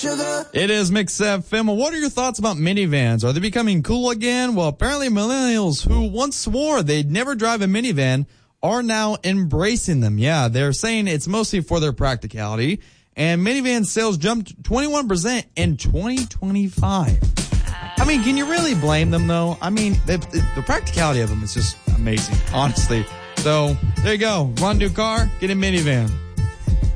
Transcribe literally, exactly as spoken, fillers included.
sugar. It is Mix F M. What are your thoughts about minivans? Are they becoming cool again? Well, apparently millennials who once swore they'd never drive a minivan are now embracing them. Yeah, they're saying it's mostly for their practicality. And minivan sales jumped twenty-one percent in twenty twenty-five. I mean, can you really blame them, though? I mean, the, the practicality of them is just amazing, honestly. So, there you go. Want a new car? Get a minivan.